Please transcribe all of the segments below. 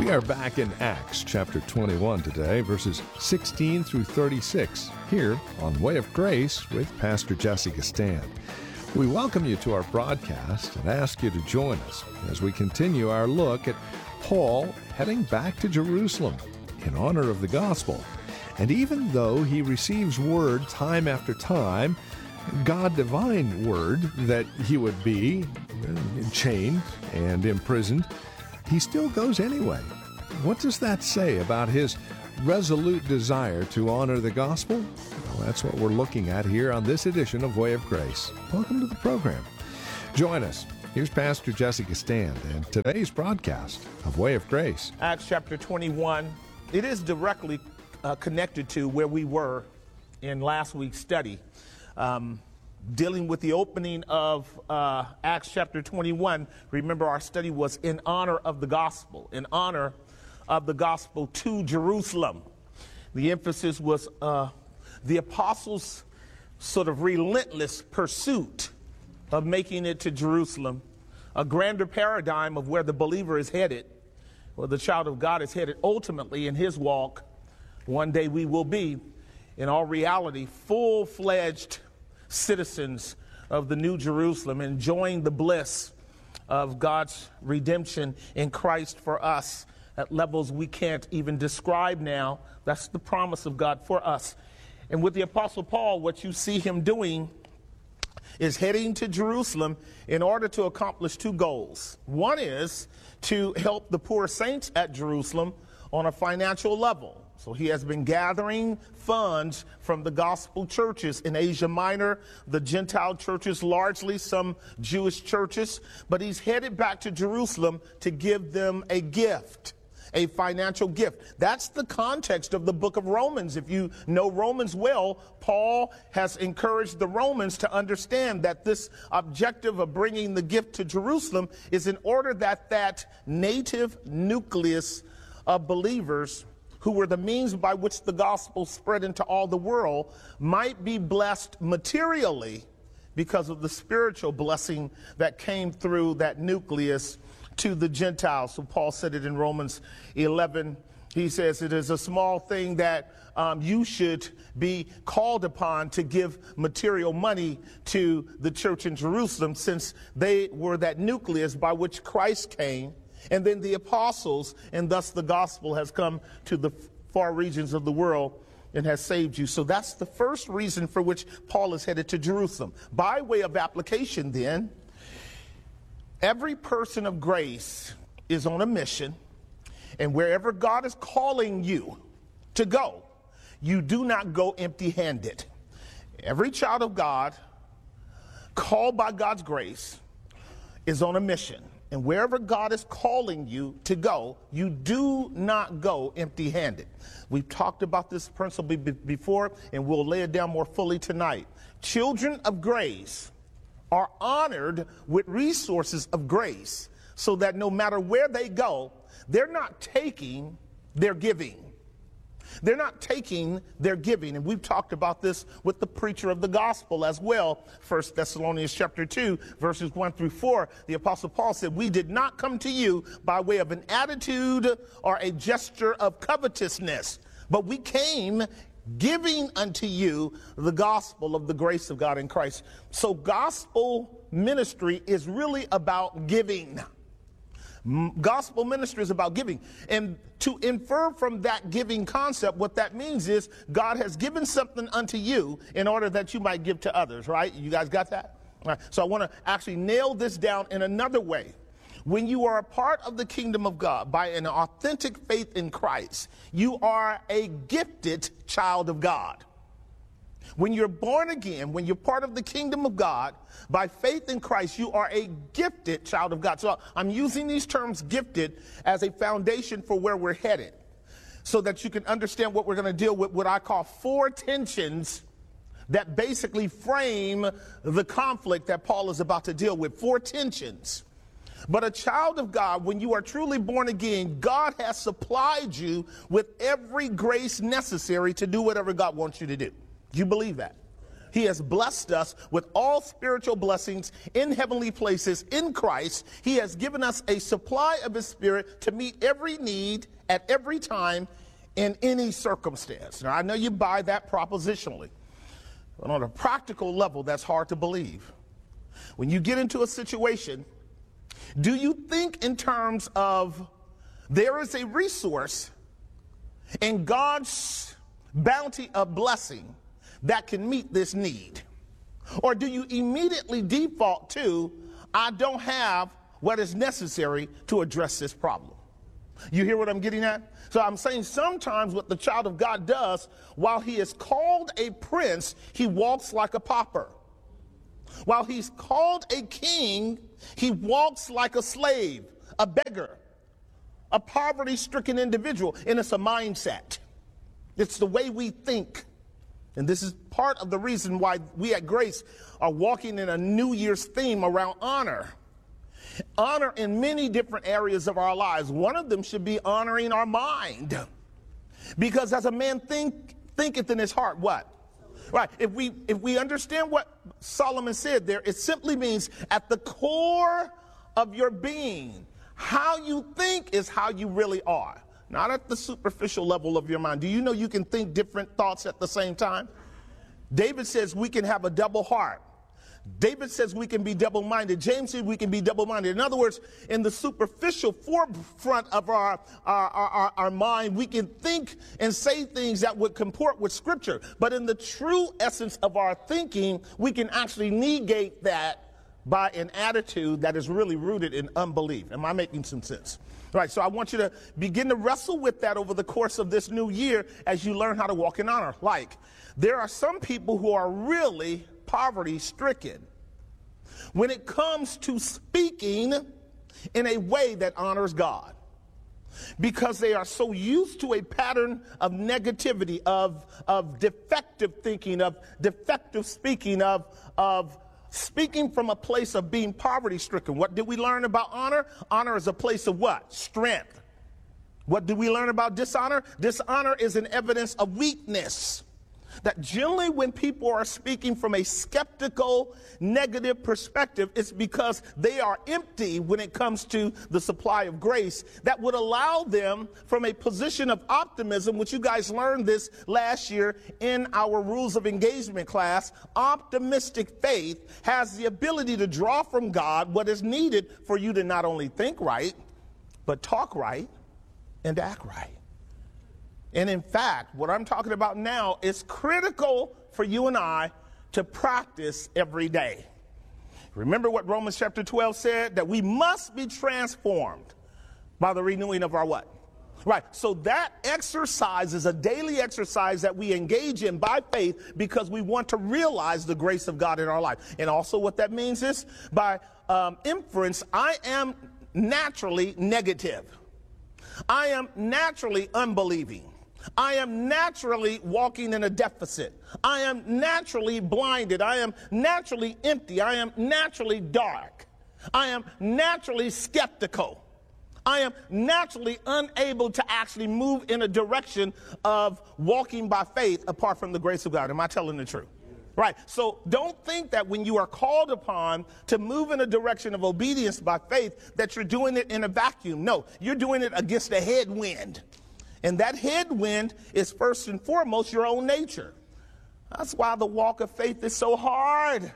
We are back in Acts chapter 21 today, verses 16 through 36, here on Way of Grace with Pastor Jesse Gistand. We welcome you to our broadcast and ask you to join us as we continue our look at Paul heading back to Jerusalem in honor of the gospel. And even though he receives word time after time, God divine word, that he would be chained and imprisoned, he still goes anyway. What does that say about his resolute desire to honor the gospel? Well, that's what we're looking at here on this edition of Way of Grace. Welcome to the program. Join us. Here's Pastor Jesse Gistand and today's broadcast of Way of Grace. Acts chapter 21. It is directly connected to where we were in last week's study. Dealing with the opening of Acts chapter 21, remember our study was in honor of the gospel, to Jerusalem. The emphasis was the apostles' sort of relentless pursuit of making it to Jerusalem, a grander paradigm of where the believer is headed, where the child of God is headed ultimately in his walk. One day we will be, in all reality, full-fledged citizens of the New Jerusalem, enjoying the bliss of God's redemption in Christ for us at levels we can't even describe now. That's the promise of God for us. And with the Apostle Paul, what you see him doing is heading to Jerusalem in order to accomplish two goals. One is to help the poor saints at Jerusalem on a financial level. So he has been gathering funds from the gospel churches in Asia Minor, the Gentile churches, largely some Jewish churches, but he's headed back to Jerusalem to give them a gift, a financial gift. That's the context of the book of Romans. If you know Romans well, Paul has encouraged the Romans to understand that this objective of bringing the gift to Jerusalem is in order that that native nucleus of believers who were the means by which the gospel spread into all the world might be blessed materially because of the spiritual blessing that came through that nucleus to the Gentiles. So Paul said it in Romans 11. He says it is a small thing that you should be called upon to give material money to the church in Jerusalem, since they were that nucleus by which Christ came. And then the apostles, and thus the gospel has come to the far regions of the world and has saved you. So that's the first reason for which Paul is headed to Jerusalem. By way of application then, every person of grace is on a mission, and wherever God is calling you to go, you do not go empty-handed. Every child of God called by God's grace is on a mission. And wherever God is calling you to go, you do not go empty-handed. We've talked about this principle before, and we'll lay it down more fully tonight. Children of grace are honored with resources of grace, so that no matter where they go, they're not taking, they're giving. They're not taking, they're giving. And we've talked about this with the preacher of the gospel as well. 1 Thessalonians chapter 2, verses 1 through 4, the Apostle Paul said, "We did not come to you by way of an attitude or a gesture of covetousness, but we came giving unto you the gospel of the grace of God in Christ." So gospel ministry is really about giving. Gospel ministry is about giving. And to infer from that giving concept, what that means is God has given something unto you in order that you might give to others, right? You guys got that? All right. So I want to actually nail this down in another way. When you are a part of the kingdom of God by an authentic faith in Christ, you are a gifted child of God. When you're born again, when you're part of the kingdom of God, by faith in Christ, you are a gifted child of God. So I'm using these terms gifted as a foundation for where we're headed, so that you can understand what we're going to deal with, what I call four tensions that basically frame the conflict that Paul is about to deal with. Four tensions. But a child of God, when you are truly born again, God has supplied you with every grace necessary to do whatever God wants you to do. Do you believe that? He has blessed us with all spiritual blessings in heavenly places in Christ. He has given us a supply of his Spirit to meet every need at every time in any circumstance. Now, I know you buy that propositionally, but on a practical level, that's hard to believe. When you get into a situation, do you think in terms of there is a resource in God's bounty of blessing that can meet this need? Or do you immediately default to, I don't have what is necessary to address this problem? You hear what I'm getting at? So I'm saying sometimes what the child of God does, while he is called a prince, he walks like a pauper. While he's called a king, he walks like a slave, a beggar, a poverty-stricken individual. And it's a mindset. It's the way we think. And this is part of the reason why we at Grace are walking in a New Year's theme around honor. Honor in many different areas of our lives. One of them should be honoring our mind. Because as a man thinketh in his heart, what? Right. If we understand what Solomon said there, it simply means at the core of your being, how you think is how you really are. Not at the superficial level of your mind. Do you know you can think different thoughts at the same time? David says we can have a double heart. David says we can be double-minded. James said we can be double-minded. In other words, in the superficial forefront of our mind, we can think and say things that would comport with Scripture. But in the true essence of our thinking, we can actually negate that by an attitude that is really rooted in unbelief. Am I making some sense? All right, so I want you to begin to wrestle with that over the course of this new year as you learn how to walk in honor. Like, there are some people who are really poverty-stricken when it comes to speaking in a way that honors God, because they are so used to a pattern of negativity, of defective thinking, of defective speaking, of speaking from a place of being poverty-stricken. What did we learn about honor? Honor is a place of what? Strength. What do we learn about dishonor? Dishonor is an evidence of weakness. That generally when people are speaking from a skeptical, negative perspective, it's because they are empty when it comes to the supply of grace that would allow them from a position of optimism, which you guys learned this last year in our rules of engagement class. Optimistic faith has the ability to draw from God what is needed for you to not only think right, but talk right and act right. And in fact, what I'm talking about now is critical for you and I to practice every day. Remember what Romans chapter 12 said? That we must be transformed by the renewing of our what? Right. So that exercise is a daily exercise that we engage in by faith because we want to realize the grace of God in our life. And also what that means is by inference, I am naturally negative. I am naturally unbelieving. I am naturally walking in a deficit. I am naturally blinded. I am naturally empty. I am naturally dark. I am naturally skeptical. I am naturally unable to actually move in a direction of walking by faith apart from the grace of God. Am I telling the truth? Right. So don't think that when you are called upon to move in a direction of obedience by faith that you're doing it in a vacuum. No, you're doing it against a headwind. And that headwind is first and foremost your own nature. That's why the walk of faith is so hard.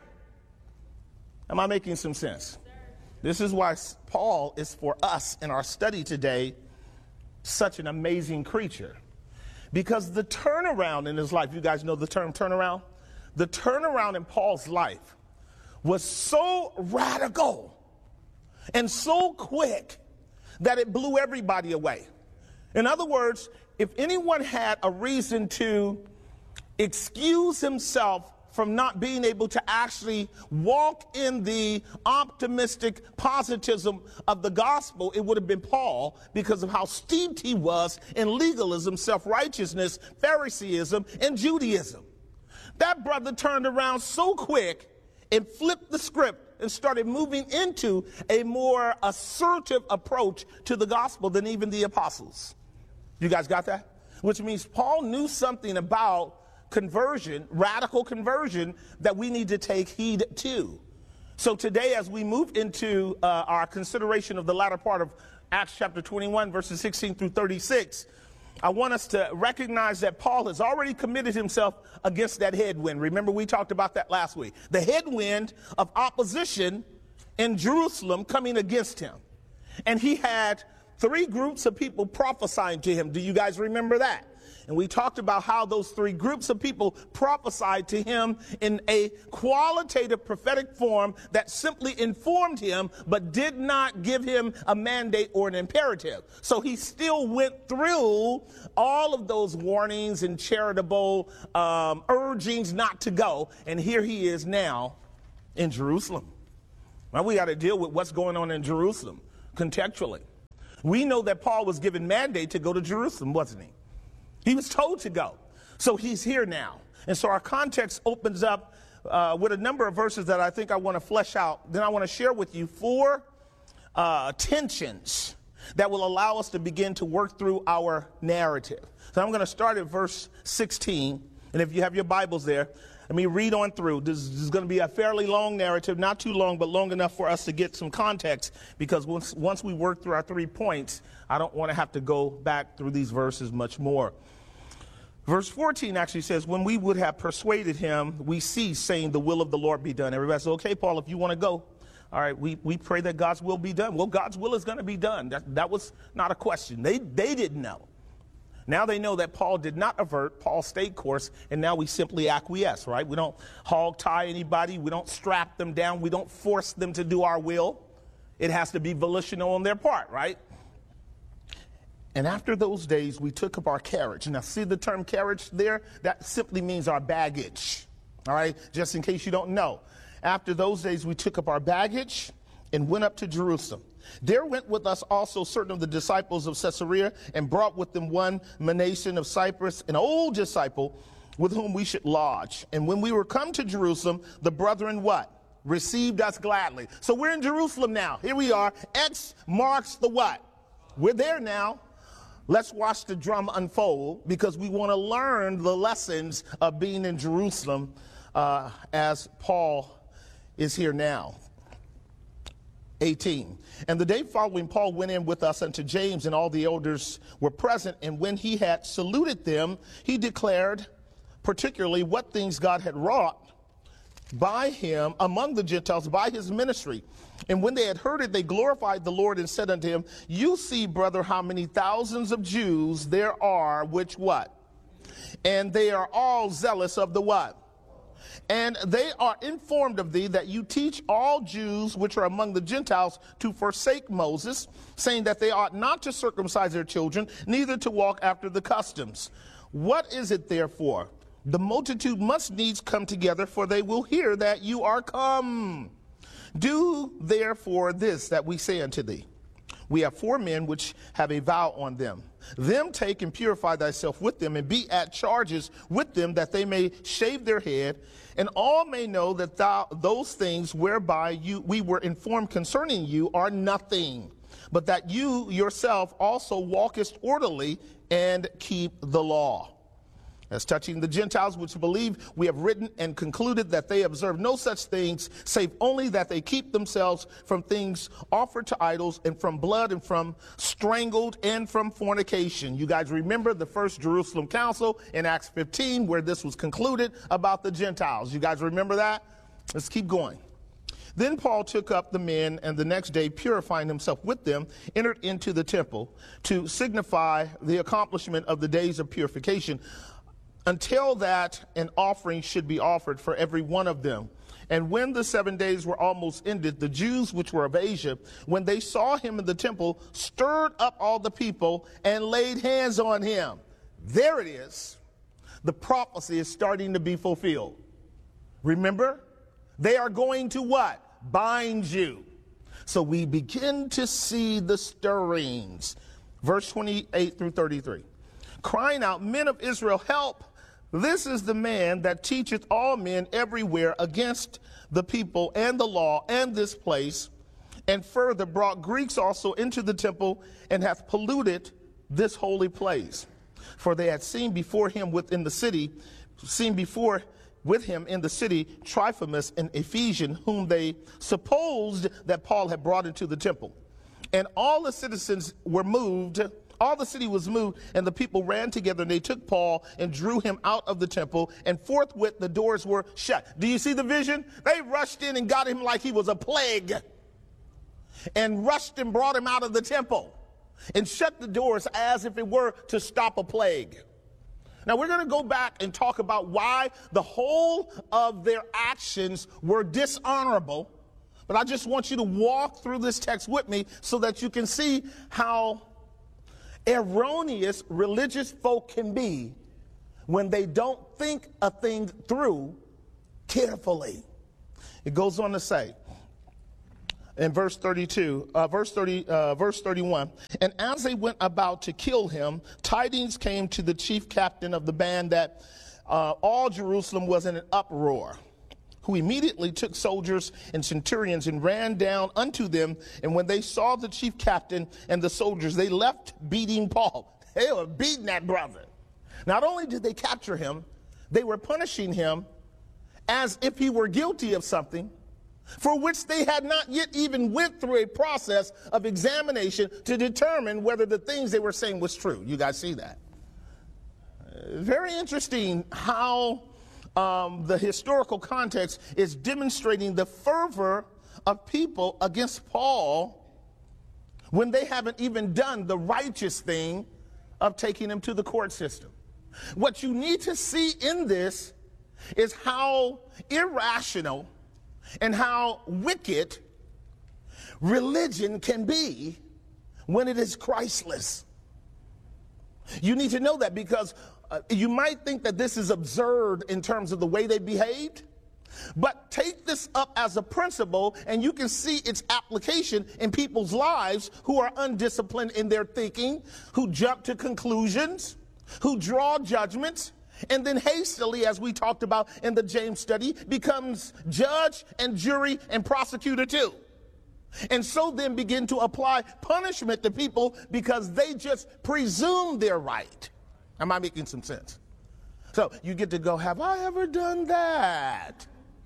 Am I making some sense? This is why Paul is for us in our study today such an amazing creature. Because the turnaround in his life, you guys know the term turnaround? The turnaround in Paul's life was so radical and so quick that it blew everybody away. In other words, if anyone had a reason to excuse himself from not being able to actually walk in the optimistic positivism of the gospel, it would have been Paul, because of how steeped he was in legalism, self-righteousness, Phariseeism, and Judaism. That brother turned around so quick and flipped the script and started moving into a more assertive approach to the gospel than even the apostles. You guys got that? Which means Paul knew something about conversion, radical conversion, that we need to take heed to. So today, as we move into our consideration of the latter part of Acts chapter 21, verses 16 through 36, I want us to recognize that Paul has already committed himself against that headwind. Remember, we talked about that last week. The headwind of opposition in Jerusalem coming against him. And he had 3 groups of people prophesying to him. Do you guys remember that? And we talked about how those 3 groups of people prophesied to him in a qualitative prophetic form that simply informed him, but did not give him a mandate or an imperative. So he still went through all of those warnings and charitable urgings not to go. And here he is now in Jerusalem. Now we got to deal with what's going on in Jerusalem contextually. We know that Paul was given mandate to go to Jerusalem, wasn't he? He was told to go. So he's here now. And so our context opens up with a number of verses that I think I want to flesh out. Then I want to share with you 4 tensions that will allow us to begin to work through our narrative. So I'm going to start at verse 16. And if you have your Bibles there, let me read on through. This is going to be a fairly long narrative, not too long, but long enough for us to get some context, because once we work through our 3 points, I don't want to have to go back through these verses much more. Verse 14 actually says, when we would have persuaded him, we ceased, saying, the will of the Lord be done. Everybody says, okay, Paul, if you want to go, all right, we pray that God's will be done. Well, God's will is going to be done. That was not a question. They didn't know. Now they know that Paul did not avert. Paul stayed course, and now we simply acquiesce, right? We don't hog tie anybody. We don't strap them down. We don't force them to do our will. It has to be volitional on their part, right? And after those days, we took up our carriage. Now, see the term carriage there? That simply means our baggage, all right? Just in case you don't know. After those days, we took up our baggage and went up to Jerusalem. There went with us also certain of the disciples of Caesarea, and brought with them one Manason of Cyprus, an old disciple, with whom we should lodge. And when we were come to Jerusalem, the brethren what? Received us gladly. So we're in Jerusalem now. Here we are. X marks the what? We're there now. Let's watch the drum unfold, because we want to learn the lessons of being in Jerusalem as Paul is here now. 18. And the day following, Paul went in with us unto James, and all the elders were present. And when he had saluted them, he declared particularly what things God had wrought by him among the Gentiles by his ministry. And when they had heard it, they glorified the Lord and said unto him, you see, brother, how many thousands of Jews there are, which what? And they are all zealous of the what? And they are informed of thee that you teach all Jews which are among the Gentiles to forsake Moses, saying that they ought not to circumcise their children, neither to walk after the customs. What is it therefore? The multitude must needs come together, for they will hear that you are come. Do therefore this that we say unto thee. We have 4 men which have a vow on them. Them take and purify thyself with them, and be at charges with them, that they may shave their head, and all may know that those things whereby we were informed concerning you are nothing, but that you yourself also walkest orderly and keep the law. As touching the Gentiles which believe, we have written and concluded that they observe no such things, save only that they keep themselves from things offered to idols, and from blood, and from strangled, and from fornication. You guys remember the first Jerusalem council in Acts 15, where this was concluded about the Gentiles. You guys remember that? Let's keep going. Then Paul took up the men, and the next day, purifying himself with them, entered into the temple to signify the accomplishment of the days of purification, until that an offering should be offered for every one of them. And when the 7 days were almost ended, the Jews which were of Asia, when they saw him in the temple, stirred up all the people and laid hands on him. There it is. The prophecy is starting to be fulfilled. Remember? They are going to what? Bind you. So we begin to see the stirrings. Verse 28 through 33. Crying out, men of Israel, help. This is the man that teacheth all men everywhere against the people and the law and this place, and further brought Greeks also into the temple, and hath polluted this holy place. For they had seen before him within the city seen before with him in the city Trophimus, an Ephesian, whom they supposed that Paul had brought into the temple. And all the citizens were moved, all the city was moved, and the people ran together, and they took Paul and drew him out of the temple, and forthwith the doors were shut. Do you see the vision? They rushed in and got him like he was a plague, and rushed and brought him out of the temple, and shut the doors as if it were to stop a plague. Now, we're going to go back and talk about why the whole of their actions were dishonorable, but I just want you to walk through this text with me so that you can see how erroneous religious folk can be when they don't think a thing through carefully. It goes on to say, in verse 31, and as they went about to kill him, tidings came to the chief captain of the band that all Jerusalem was in an uproar, who immediately took soldiers and centurions and ran down unto them. And when they saw the chief captain and the soldiers, they left beating Paul. They were beating that brother. Not only did they capture him, they were punishing him as if he were guilty of something for which they had not yet even went through a process of examination to determine whether the things they were saying was true. You guys see that? Very interesting how the historical context is demonstrating the fervor of people against Paul when they haven't even done the righteous thing of taking him to the court system. What you need to see in this is how irrational and how wicked religion can be when it is Christless. You need to know that, because you might think that this is absurd in terms of the way they behaved, but take this up as a principle and you can see its application in people's lives who are undisciplined in their thinking, who jump to conclusions, who draw judgments, and then hastily, as we talked about in the James study, becomes judge and jury and prosecutor too. And so then begin to apply punishment to people because they just presume they're right. Am I making some sense? So you get to go, have I ever done that?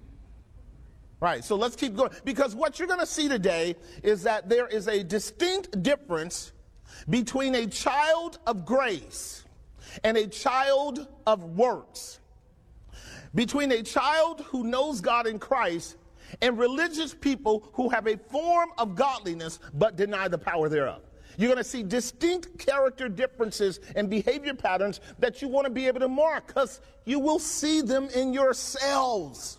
Right, so let's keep going. Because what you're going to see today is that there is a distinct difference between a child of grace and a child of works, between a child who knows God in Christ and religious people who have a form of godliness but deny the power thereof. You're going to see distinct character differences and behavior patterns that you want to be able to mark, because you will see them in yourselves.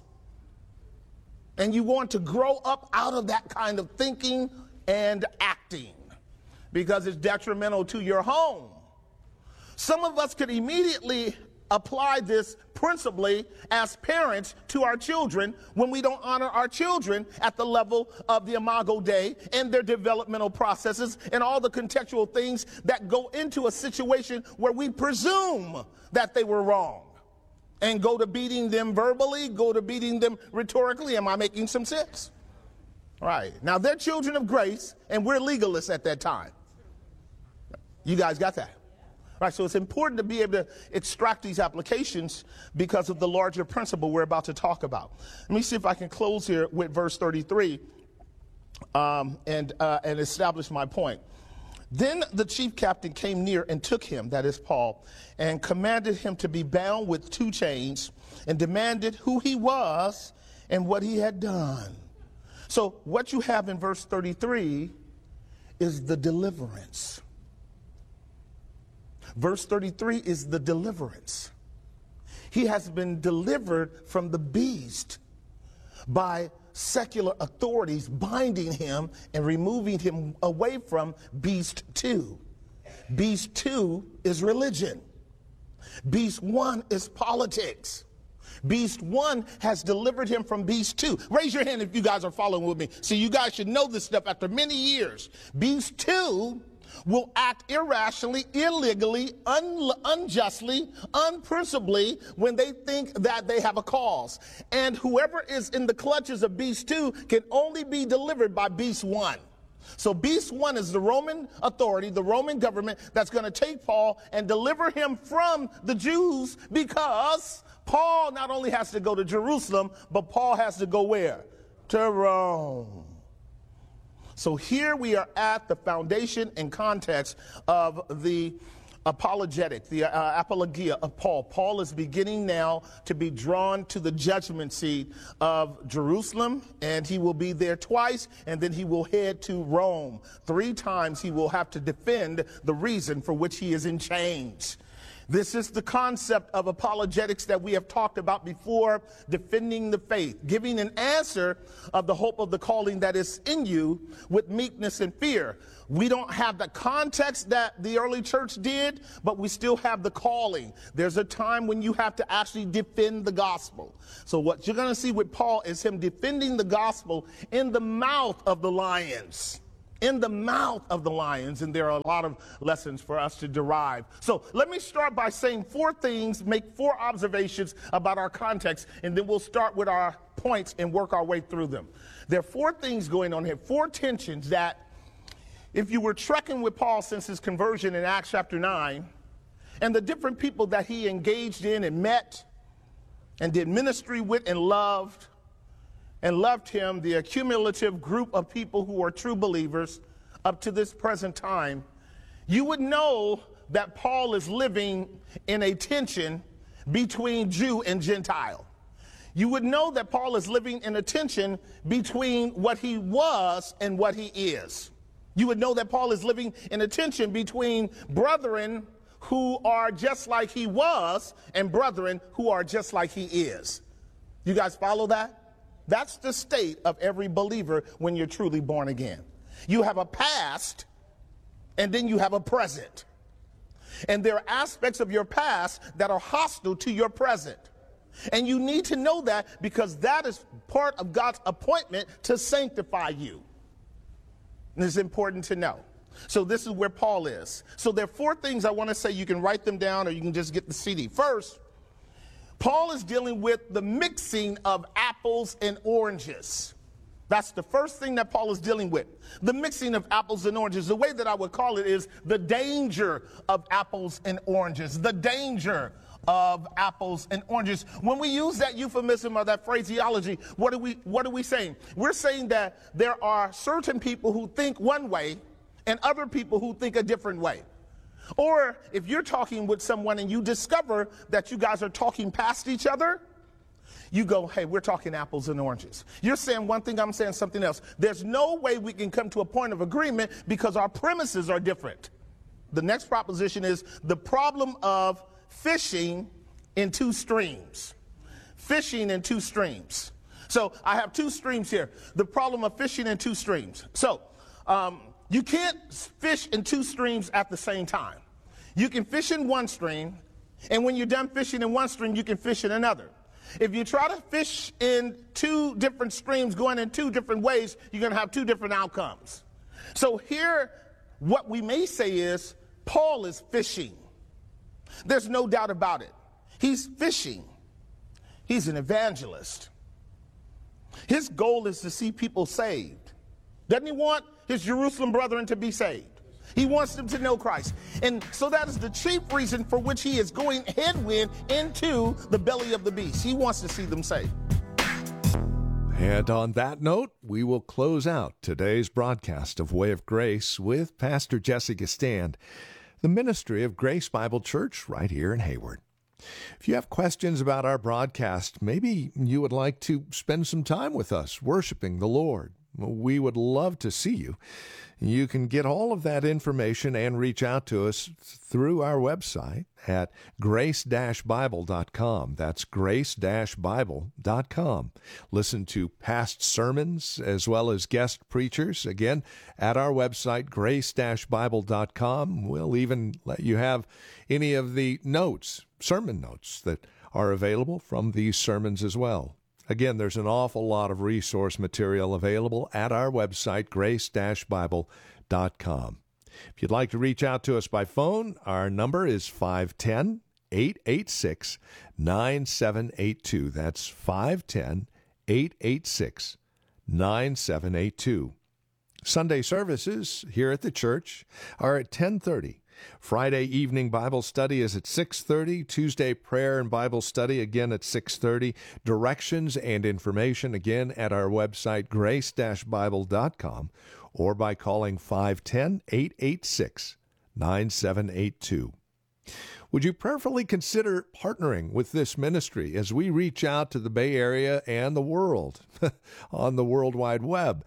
And you want to grow up out of that kind of thinking and acting, because it's detrimental to your home. Some of us could immediately apply this principally as parents to our children when we don't honor our children at the level of the Imago Dei and their developmental processes and all the contextual things that go into a situation where we presume that they were wrong and go to beating them verbally, go to beating them rhetorically. Am I making some sense? Right. Now, they're children of grace and we're legalists at that time. You guys got that? Right, so it's important to be able to extract these applications because of the larger principle we're about to talk about. Let me see if I can close here with verse 33 and establish my point. Then the chief captain came near and took him, that is Paul, and commanded him to be bound with 2 chains, and demanded who he was and what he had done. So what you have in verse 33 is the deliverance. Verse 33 is the deliverance. He has been delivered from the beast by secular authorities binding him and removing him away from beast 2. Beast 2 is religion. Beast 1 is politics. Beast 1 has delivered him from beast 2. Raise your hand if you guys are following with me. So you guys should know this stuff after many years. Beast 2 will act irrationally, illegally, unjustly, unprincipably when they think that they have a cause. And whoever is in the clutches of beast 2 can only be delivered by beast 1. So beast one is the Roman authority, the Roman government that's going to take Paul and deliver him from the Jews, because Paul not only has to go to Jerusalem, but Paul has to go where? To Rome. So here we are at the foundation and context of the apologetic, the apologia of Paul. Paul is beginning now to be drawn to the judgment seat of Jerusalem, and he will be there twice, and then he will head to Rome. 3 times he will have to defend the reason for which he is in chains. This is the concept of apologetics that we have talked about before, defending the faith, giving an answer of the hope of the calling that is in you with meekness and fear. We don't have the context that the early church did, but we still have the calling. There's a time when you have to actually defend the gospel. So what you're going to see with Paul is him defending the gospel in the mouth of the lions. In the mouth of the lions, and there are a lot of lessons for us to derive. So let me start by saying 4 things, make 4 observations about our context, and then we'll start with our points and work our way through them. There are 4 things going on here, 4 tensions that, if you were trekking with Paul since his conversion in Acts chapter 9, and the different people that he engaged in and met and did ministry with and loved him, the accumulative group of people who are true believers up to this present time, you would know that Paul is living in a tension between Jew and Gentile. You would know that Paul is living in a tension between what he was and what he is. You would know that Paul is living in a tension between brethren who are just like he was and brethren who are just like he is. You guys follow that? That's the state of every believer when you're truly born again. You have a past, and then you have a present. And there are aspects of your past that are hostile to your present. And you need to know that, because that is part of God's appointment to sanctify you. And it's important to know. So this is where Paul is. So there are 4 things I want to say. You can write them down, or you can just get the CD. First, Paul is dealing with the mixing of apples and oranges. That's the first thing that Paul is dealing with. The mixing of apples and oranges. The way that I would call it is the danger of apples and oranges. The danger of apples and oranges. When we use that euphemism or that phraseology, what are we saying? We're saying that there are certain people who think one way and other people who think a different way. Or if you're talking with someone and you discover that you guys are talking past each other, you go, hey, we're talking apples and oranges. You're saying one thing, I'm saying something else. There's no way we can come to a point of agreement because our premises are different. The next proposition is the problem of fishing in 2 streams. Fishing in 2 streams. So I have 2 streams here. The problem of fishing in 2 streams. So, you can't fish in 2 streams at the same time. You can fish in one stream, and when you're done fishing in one stream, you can fish in another. If you try to fish in 2 different streams going in 2 different ways, you're going to have 2 different outcomes. So here, what we may say is, Paul is fishing. There's no doubt about it. He's fishing. He's an evangelist. His goal is to see people saved. Doesn't he want his Jerusalem brethren to be saved? He wants them to know Christ. And so that is the chief reason for which he is going headwind into the belly of the beast. He wants to see them saved. And on that note, we will close out today's broadcast of Way of Grace with Pastor Jesse Gistand, the ministry of Grace Bible Church right here in Hayward. If you have questions about our broadcast, maybe you would like to spend some time with us worshiping the Lord, we would love to see you. You can get all of that information and reach out to us through our website at grace-bible.com. That's grace-bible.com. Listen to past sermons as well as guest preachers, again, at our website, grace-bible.com. We'll even let you have any of the notes, sermon notes, that are available from these sermons as well. Again, there's an awful lot of resource material available at our website, grace-bible.com. If you'd like to reach out to us by phone, our number is 510-886-9782. That's 510-886-9782. Sunday services here at the church are at 10:30. Friday evening Bible study is at 6:30. Tuesday prayer and Bible study again at 6:30. Directions and information again at our website, grace-bible.com, or by calling 510-886-9782. Would you prayerfully consider partnering with this ministry as we reach out to the Bay Area and the world on the World Wide Web?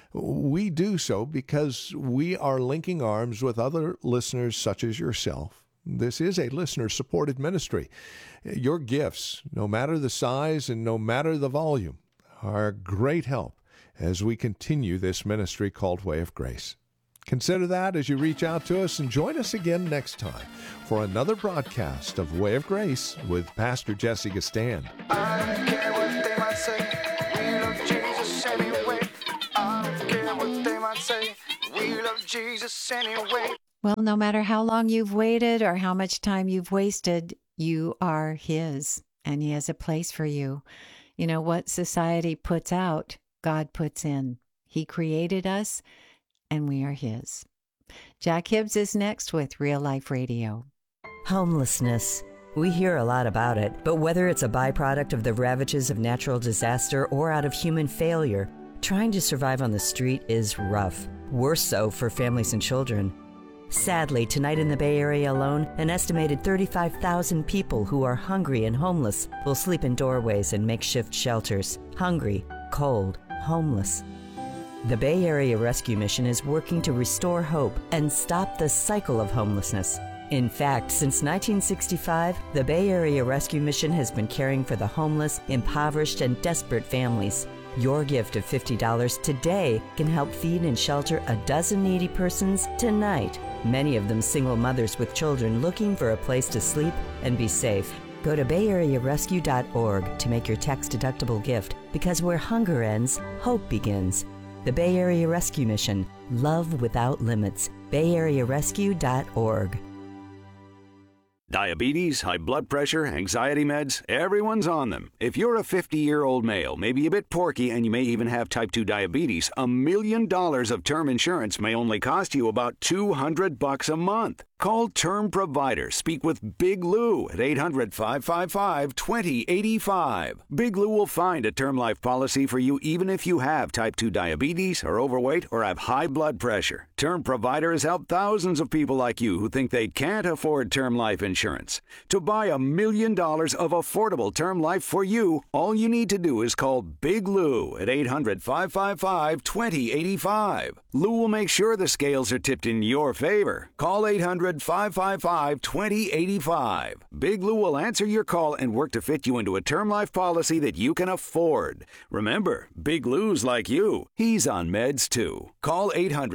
We do so because we are linking arms with other listeners such as yourself. This is a listener-supported ministry. Your gifts, no matter the size and no matter the volume, are great help as we continue this ministry called Way of Grace. Consider that as you reach out to us, and join us again next time for another broadcast of Way of Grace with Pastor Jesse Gistand. I don't care what they might say, we love Jesus anyway. I don't care what they might say, we love Jesus anyway. Well, no matter how long you've waited or how much time you've wasted, you are His, and He has a place for you. You know, what society puts out, God puts in. He created us, and we are His. Jack Hibbs is next with Real Life Radio. Homelessness. We hear a lot about it, but whether it's a byproduct of the ravages of natural disaster or out of human failure, trying to survive on the street is rough. Worse so for families and children. Sadly, tonight in the Bay Area alone, an estimated 35,000 people who are hungry and homeless will sleep in doorways and makeshift shelters. Hungry, cold, homeless. The Bay Area Rescue Mission is working to restore hope and stop the cycle of homelessness. In fact, since 1965, the Bay Area Rescue Mission has been caring for the homeless, impoverished, and desperate families. Your gift of $50 today can help feed and shelter a dozen needy persons tonight, many of them single mothers with children looking for a place to sleep and be safe. Go to bayarearescue.org to make your tax-deductible gift, because where hunger ends, hope begins. The Bay Area Rescue Mission. Love without limits. bayarearescue.org. Diabetes, high blood pressure, anxiety meds, everyone's on them. If you're a 50-year-old male, maybe a bit porky, and you may even have type 2 diabetes, $1 million of term insurance may only cost you about $200 a month. Call Term Provider. Speak with Big Lou at 800-555-2085. Big Lou will find a term life policy for you even if you have type 2 diabetes, are overweight, or have high blood pressure. Term Provider has helped thousands of people like you who think they can't afford term life insurance. To buy $1 million of affordable term life for you, all you need to do is call Big Lou at 800-555-2085. Lou will make sure the scales are tipped in your favor. Call 800-555-2085. Big Lou will answer your call and work to fit you into a term life policy that you can afford. Remember, Big Lou's like you. He's on meds too. Call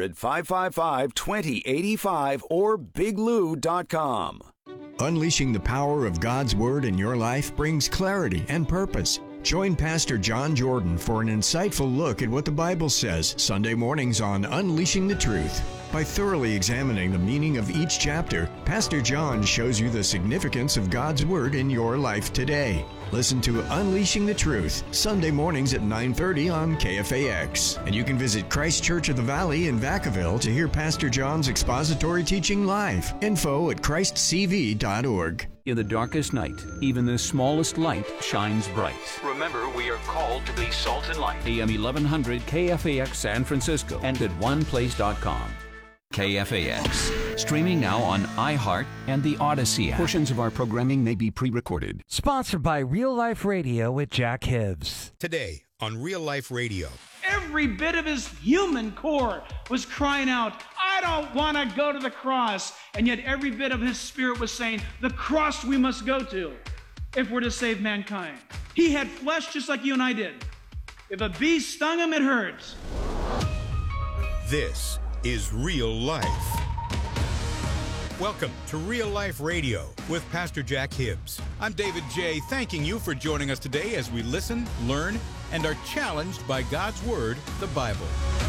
800-555-2085 or biglou.com. Unleashing the power of God's Word in your life brings clarity and purpose. Join Pastor John Jordan for an insightful look at what the Bible says Sunday mornings on Unleashing the Truth. By thoroughly examining the meaning of each chapter, Pastor John shows you the significance of God's Word in your life today. Listen to Unleashing the Truth, Sunday mornings at 9:30 on KFAX. And you can visit Christ Church of the Valley in Vacaville to hear Pastor John's expository teaching live. Info at christcv.org. In the darkest night, even the smallest light shines bright. Remember, we are called to be salt and light. AM 1100 KFAX San Francisco and at oneplace.com. KFAX. Streaming now on iHeart and the Odyssey app. Portions of our programming may be pre-recorded. Sponsored by Real Life Radio with Jack Hibbs. Today on Real Life Radio. Every bit of his human core was crying out, I don't want to go to the cross. And yet every bit of his spirit was saying, the cross we must go to if we're to save mankind. He had flesh just like you and I did. If a bee stung him, it hurts. This is Real Life. Welcome to Real Life Radio with Pastor Jack Hibbs. I'm David J., thanking you for joining us today as we listen, learn, and are challenged by God's Word, the Bible.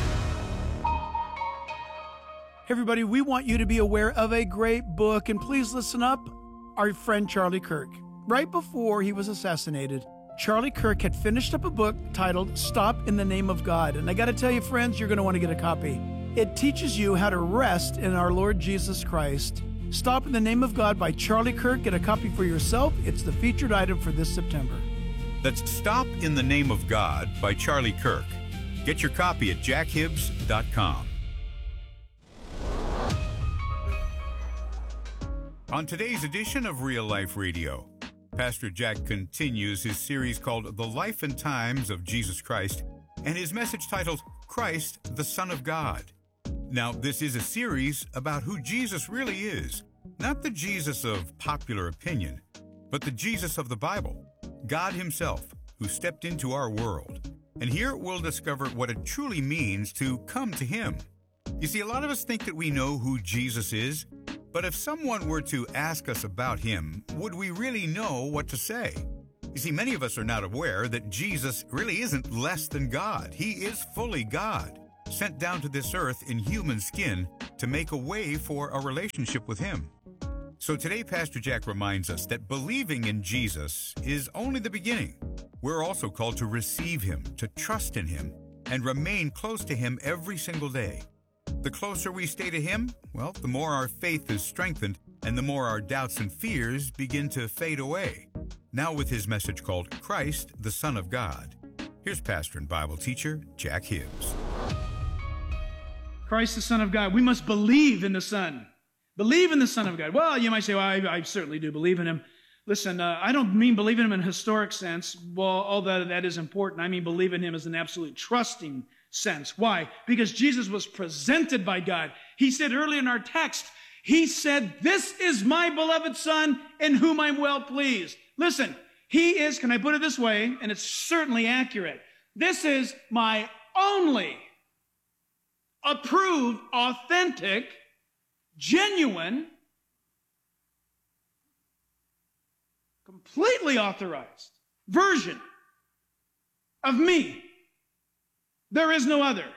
Everybody, we want you to be aware of a great book, and please listen up. Our friend Charlie Kirk, right before he was assassinated, Charlie Kirk had finished up a book titled Stop in the Name of God. And I got to tell you, friends, you're going to want to get a copy. It teaches you how to rest in our Lord Jesus Christ. Stop in the Name of God by Charlie Kirk. Get a copy for yourself. It's the featured item for this September. That's Stop in the Name of God by Charlie Kirk. Get your copy at jackhibbs.com. On today's edition of Real Life Radio, Pastor Jack continues his series called The Life and Times of Jesus Christ, and his message titled, Christ, the Son of God. Now, this is a series about who Jesus really is, not the Jesus of popular opinion, but the Jesus of the Bible, God himself, who stepped into our world. And here we'll discover what it truly means to come to him. You see, a lot of us think that we know who Jesus is, but if someone were to ask us about him, would we really know what to say? You see, many of us are not aware that Jesus really isn't less than God. He is fully God, sent down to this earth in human skin to make a way for a relationship with him. So today, Pastor Jack reminds us that believing in Jesus is only the beginning. We're also called to receive him, to trust in him, and remain close to him every single day. The closer we stay to him, well, the more our faith is strengthened and the more our doubts and fears begin to fade away. Now with his message called Christ, the Son of God, here's pastor and Bible teacher Jack Hibbs. Christ, the Son of God. We must believe in the Son. Believe in the Son of God. Well, you might say, well, I certainly do believe in him. Listen, I don't mean believe in him in a historic sense. Well, although that is important, I mean believe in him as an absolute trusting sense. Why? Because Jesus was presented by God. He said earlier in our text, he said, this is my beloved Son in whom I'm well pleased. Listen, he is, can I put it this way, and it's certainly accurate, this is my only approved, authentic, genuine, completely authorized version of me. There is no other.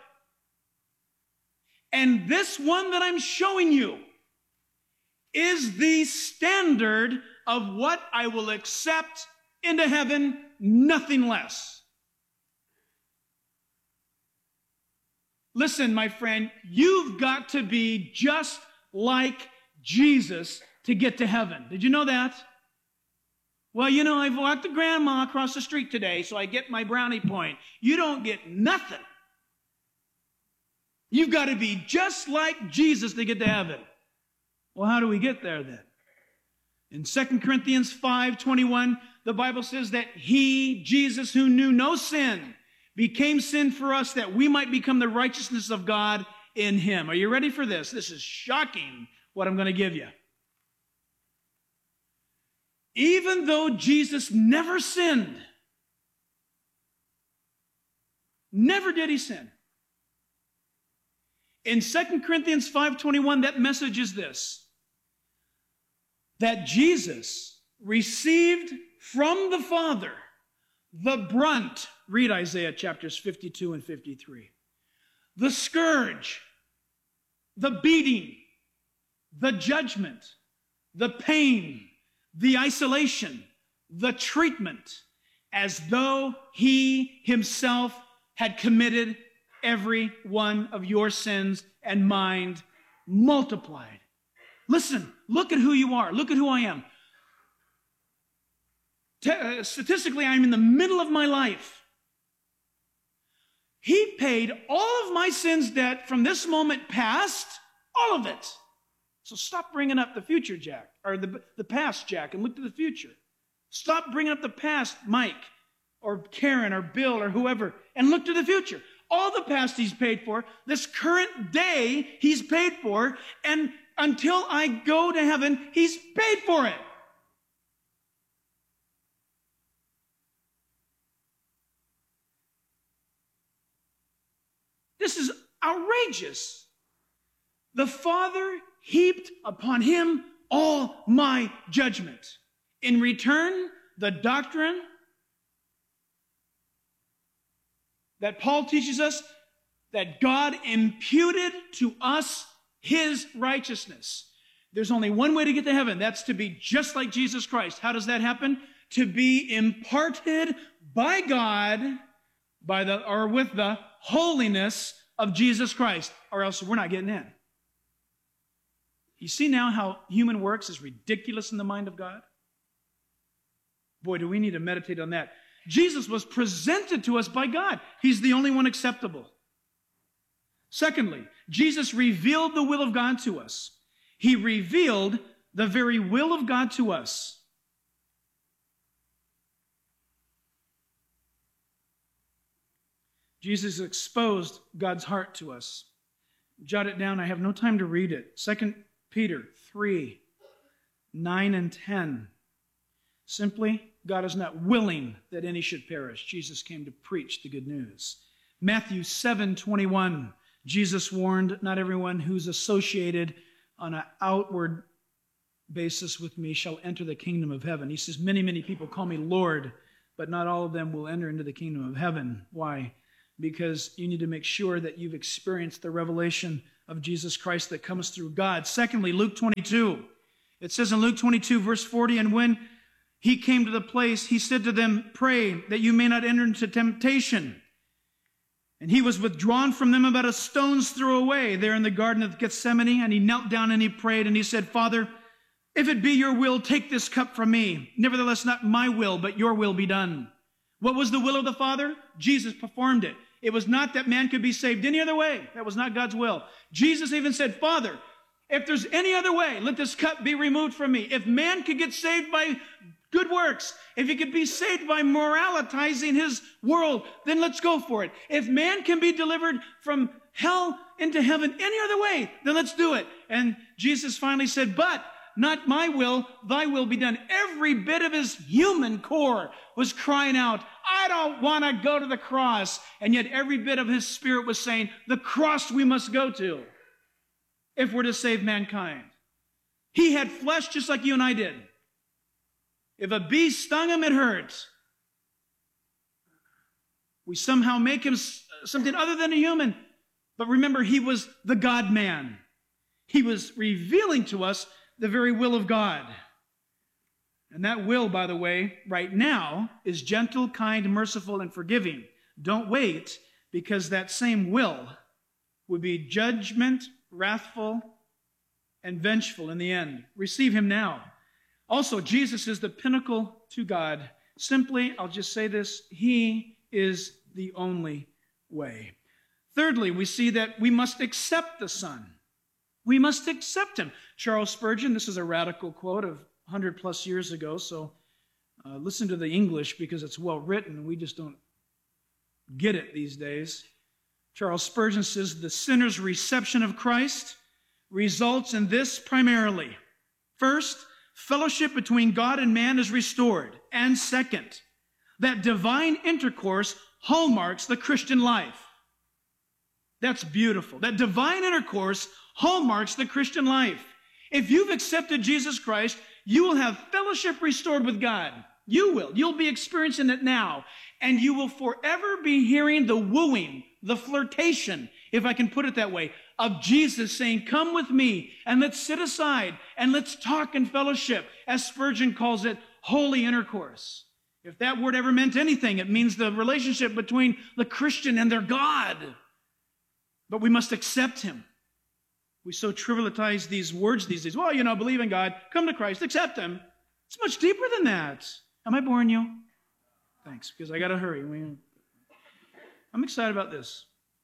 And this one that I'm showing you is the standard of what I will accept into heaven, nothing less. Listen, my friend, you've got to be just like Jesus to get to heaven. Did you know that? Well, you know, I've walked the grandma across the street today, so I get my brownie point. You don't get nothing. You've got to be just like Jesus to get to heaven. Well, how do we get there then? In 2 Corinthians 5:21, the Bible says that he, Jesus, who knew no sin, became sin for us that we might become the righteousness of God in him. Are you ready for this? This is shocking what I'm going to give you. Even though Jesus never sinned, never did he sin. In 2 Corinthians 5:21, that message is this, that Jesus received from the Father the brunt, read Isaiah chapters 52 and 53, the scourge, the beating, the judgment, the pain, the isolation, the treatment, as though he himself had committed every one of your sins and mine multiplied. Listen, look at who you are. Look at who I am. Statistically, I'm in the middle of my life. He paid all of my sins debt from this moment past, all of it. So stop bringing up the future, Jack, or the past, Jack, and look to the future. Stop bringing up the past, Mike, or Karen, or Bill, or whoever, and look to the future. All the past he's paid for, this current day he's paid for, and until I go to heaven, he's paid for it. This is outrageous. The Father heaped upon him all my judgment. In return, the doctrine that Paul teaches us, that God imputed to us his righteousness. There's only one way to get to heaven. That's to be just like Jesus Christ. How does that happen? to be imparted by God with the holiness of Jesus Christ, or else we're not getting in. You see now how human works is ridiculous in the mind of God? Boy, do we need to meditate on that. Jesus was presented to us by God. He's the only one acceptable. Secondly, Jesus revealed the will of God to us. He revealed the very will of God to us. Jesus exposed God's heart to us. Jot it down. I have no time to read it. 2 Peter 3, 9 and 10. Simply, God is not willing that any should perish. Jesus came to preach the good news. Matthew 7:21. Jesus warned, not everyone who's associated on an outward basis with me shall enter the kingdom of heaven. He says, many, many people call me Lord, but not all of them will enter into the kingdom of heaven. Why? Because you need to make sure that you've experienced the revelation of Jesus Christ that comes through God. Secondly, Luke 22. It says in Luke 22, verse 40, and when he came to the place, he said to them, pray that you may not enter into temptation. And he was withdrawn from them about a stone's throw away there in the Garden of Gethsemane, and he knelt down and he prayed, and he said, Father, if it be your will, take this cup from me. Nevertheless, not my will, but your will be done. What was the will of the Father? Jesus performed it. It was not that man could be saved any other way. That was not God's will. Jesus even said, Father, if there's any other way, let this cup be removed from me. If man could get saved by good works, if he could be saved by moralitizing his world, then let's go for it. If man can be delivered from hell into heaven any other way, then let's do it. And Jesus finally said, but not my will, thy will be done. Every bit of his human core was crying out, I don't want to go to the cross. And yet every bit of his spirit was saying, the cross we must go to if we're to save mankind. He had flesh just like you and I did. If a bee stung him, it hurt. We somehow make him something other than a human. But remember, he was the God-man. He was revealing to us the very will of God. And that will, by the way, right now is gentle, kind, merciful, and forgiving. Don't wait, because that same will would be judgment, wrathful, and vengeful in the end. Receive him now. Also, Jesus is the pinnacle to God. Simply, I'll just say this, he is the only way. Thirdly, we see that we must accept the Son. We must accept him. Charles Spurgeon, this is a radical quote of 100 plus years ago, so listen to the English because it's well written. We just don't get it these days. Charles Spurgeon says, the sinner's reception of Christ results in this primarily. First, fellowship between God and man is restored. And second, that divine intercourse hallmarks the Christian life. That's beautiful. That divine intercourse hallmarks the Christian life. If you've accepted Jesus Christ, you will have fellowship restored with God. You will. You'll be experiencing it now. And you will forever be hearing the wooing, the flirtation, if I can put it that way, of Jesus saying, come with me and let's sit aside and let's talk in fellowship, as Spurgeon calls it, holy intercourse. If that word ever meant anything, it means the relationship between the Christian and their God. But we must accept him. We so trivialize these words these days. Well, believe in God, come to Christ, accept him. It's much deeper than that. Am I boring you? Thanks, because I got to hurry. I'm excited about this.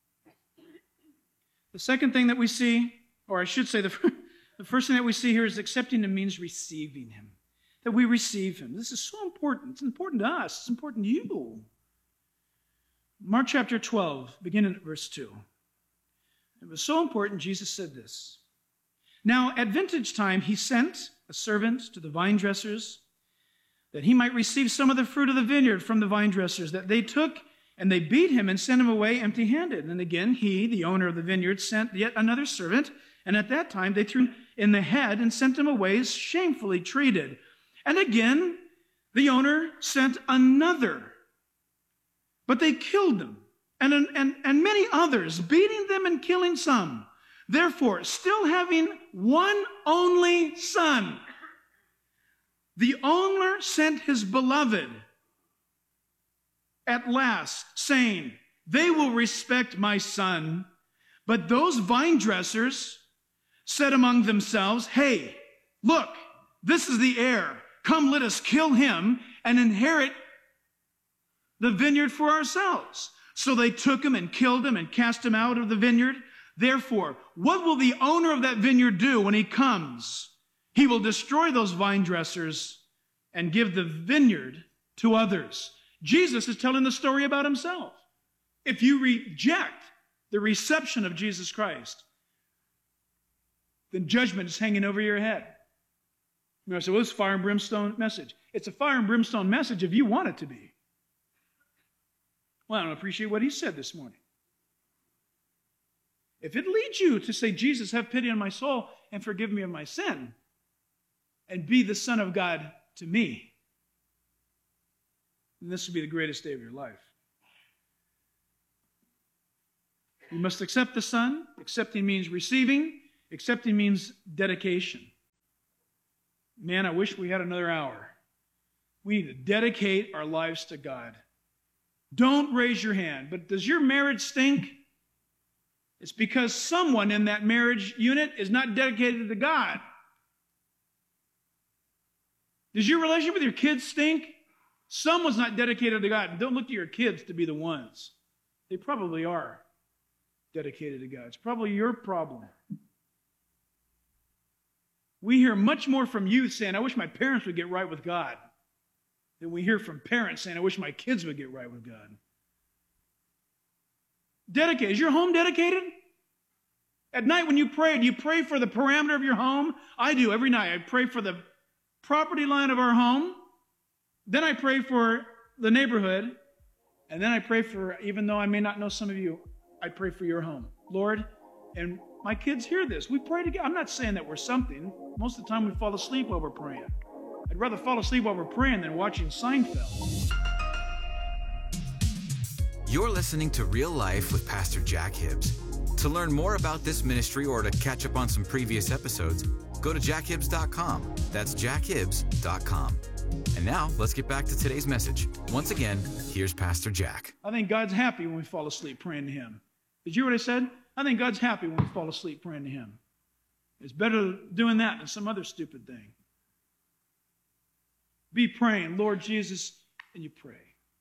The second thing that we see, or I should say the first thing that we see here is accepting him means receiving him. That we receive him. This is so important. It's important to us. It's important to you. Mark chapter 12, beginning at verse 2. It was so important, Jesus said this. Now, at vintage time, he sent a servant to the vine dressers that he might receive some of the fruit of the vineyard from the vine dressers, that they took and they beat him and sent him away empty-handed. And again, he, the owner of the vineyard, sent yet another servant, and at that time they threw him in the head and sent him away shamefully treated. And again, the owner sent another, but they killed them. And many others, beating them and killing some. Therefore, still having one only son, The owner sent his beloved at last, saying, they will respect my son. But those vine dressers said among themselves, hey, look, this is the heir. Come, let us kill him and inherit the vineyard for ourselves. So they took him and killed him and cast him out of the vineyard. Therefore, what will the owner of that vineyard do when he comes? He will destroy those vine dressers and give the vineyard to others. Jesus is telling the story about himself. If you reject the reception of Jesus Christ, then judgment is hanging over your head. You know, so it's a fire and brimstone message. It's a fire and brimstone message if you want it to be. Well, I don't appreciate what he said this morning. If it leads you to say, Jesus, have pity on my soul and forgive me of my sin, and be the Son of God to me, then this will be the greatest day of your life. You must accept the Son. Accepting means receiving. Accepting means dedication. Man, I wish we had another hour. We need to dedicate our lives to God. Don't raise your hand. But does your marriage stink? It's because someone in that marriage unit is not dedicated to God. Does your relationship with your kids stink? Someone's not dedicated to God. And don't look to your kids to be the ones. They probably are dedicated to God. It's probably your problem. We hear much more from youth saying, I wish my parents would get right with God, than we hear from parents saying, I wish my kids would get right with God. Dedicated. Is your home dedicated? At night when you pray, do you pray for the parameter of your home? I do every night. I pray for the property line of our home. Then I pray for the neighborhood. And then I pray for, even though I may not know some of you, I pray for your home. Lord, and my kids hear this. We pray together. I'm not saying that we're something. Most of the time we fall asleep while we're praying. I'd rather fall asleep while we're praying than watching Seinfeld. You're listening to Real Life with Pastor Jack Hibbs. To learn more about this ministry or to catch up on some previous episodes, go to jackhibbs.com. That's jackhibbs.com. And now, let's get back to today's message. Once again, here's Pastor Jack. I think God's happy when we fall asleep praying to Him. Did you hear what I said? I think God's happy when we fall asleep praying to Him. It's better doing that than some other stupid thing. Be praying, Lord Jesus, and you pray.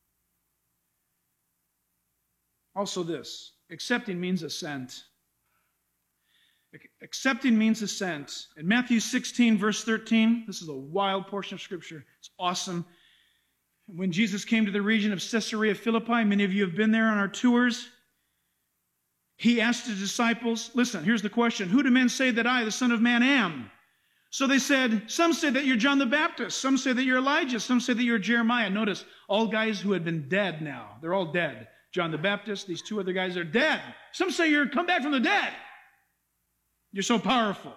Also this, accepting means assent. Accepting means assent. In Matthew 16, verse 13, this is a wild portion of Scripture. It's awesome. When Jesus came to the region of Caesarea Philippi, many of you have been there on our tours, He asked His disciples, listen, here's the question, who do men say that I, the Son of Man, am? So they said, some say that you're John the Baptist, some say that you're Elijah, some say that you're Jeremiah. Notice, all guys who had been dead now, they're all dead. John the Baptist, these two other guys are dead. Some say you're come back from the dead. You're so powerful.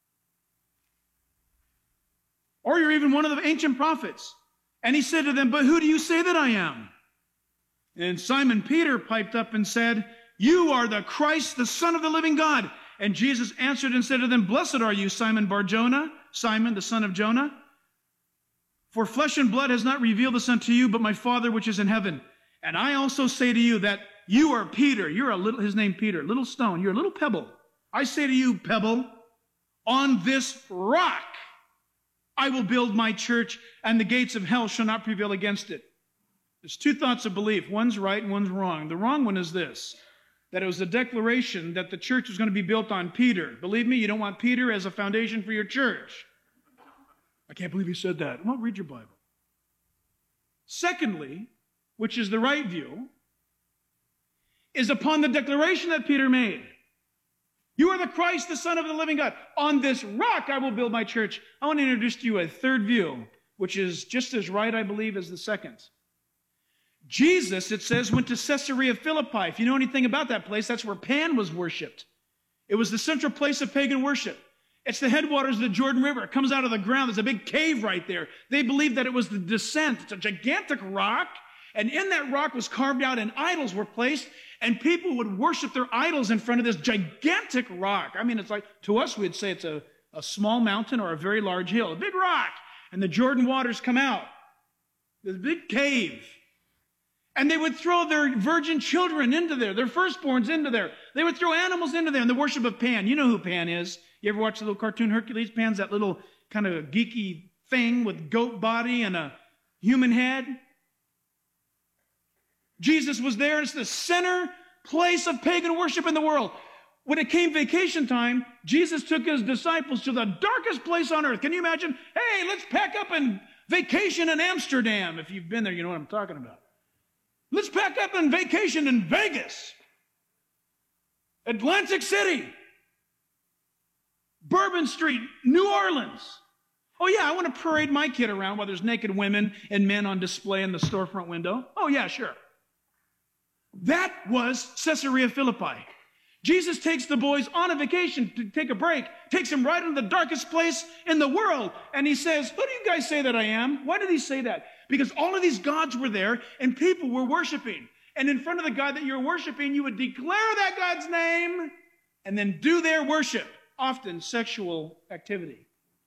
Or you're even one of the ancient prophets. And He said to them, but who do you say that I am? And Simon Peter piped up and said, you are the Christ, the Son of the living God. And Jesus answered and said to them, blessed are you, Simon Bar-Jonah, Simon, the son of Jonah. For flesh and blood has not revealed this unto you, but my Father which is in heaven. And I also say to you that you are Peter. You're a little, his name Peter, little stone. You're a little pebble. I say to you, pebble, on this rock I will build my church, and the gates of hell shall not prevail against it. There's two thoughts of belief. One's right and one's wrong. The wrong one is this, that it was a declaration that the church was going to be built on Peter. Believe me, you don't want Peter as a foundation for your church. I can't believe he said that. Well, read your Bible. Secondly, which is the right view, is upon the declaration that Peter made. You are the Christ, the Son of the living God. On this rock I will build my church. I want to introduce to you a third view, which is just as right, I believe, as the second. Jesus, it says, went to Caesarea Philippi. If you know anything about that place, that's where Pan was worshipped. It was the central place of pagan worship. It's the headwaters of the Jordan River. It comes out of the ground. There's a big cave right there. They believed that it was the descent. It's a gigantic rock. And in that rock was carved out and idols were placed, and people would worship their idols in front of this gigantic rock. I mean, it's like, to us, we'd say it's a small mountain or a very large hill, a big rock. and the Jordan waters come out. There's a big cave. And they would throw their virgin children into there, their firstborns into there. They would throw animals into there in the worship of Pan. You know who Pan is. You ever watch the little cartoon Hercules? Pan's that little kind of geeky thing with goat body and a human head. Jesus was there, and it's the center place of pagan worship in the world. When it came vacation time, Jesus took his disciples to the darkest place on earth. Can you imagine? Hey, let's pack up and vacation in Amsterdam. If you've been there, you know what I'm talking about. Let's pack up and vacation in Vegas, Atlantic City, Bourbon Street, New Orleans. Oh, yeah, I want to parade my kid around while there's naked women and men on display in the storefront window. Oh, yeah, sure. That was Caesarea Philippi. Jesus takes the boys on a vacation to take a break, takes them right into the darkest place in the world, and he says, who do you guys say that I am? Why did he say that? Because all of these gods were there, and people were worshiping. And in front of the God that you're worshiping, you would declare that God's name, and then do their worship, often sexual activity.